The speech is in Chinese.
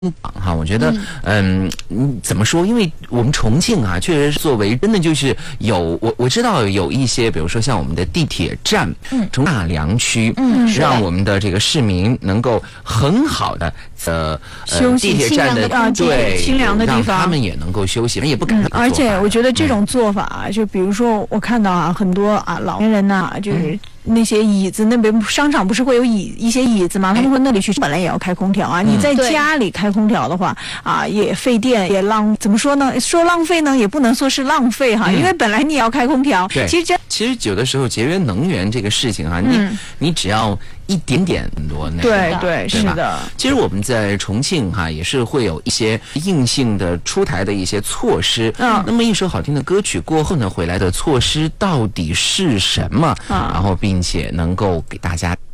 哈，我觉得，怎么说？因为我们重庆啊，确实是作为真的就是有我知道有一些，比如说像我们的地铁站，从大梁区，让我们的这个市民能够很好的休息地铁站的对清凉的地方， 让他们也能够休息，也不敢。 而且我觉得这种做法，就比如说我看到啊，很多啊老年人呐，就是那些椅子，那边商场不是会有一些椅子吗？他们会那里去，本来也要开空调啊。你在家里开空调的话啊，也费电，也怎么说呢？说浪费呢，也不能说是浪费哈，因为本来你也要开空调。 对，其实有的时候节约能源这个事情啊，你只要一点点多那个， 对，是的。 其实我们在重庆哈也是会有一些硬性的出台的一些措施。那么一首好听的歌曲过后呢，回来的措施到底是什么？然后并且能够给大家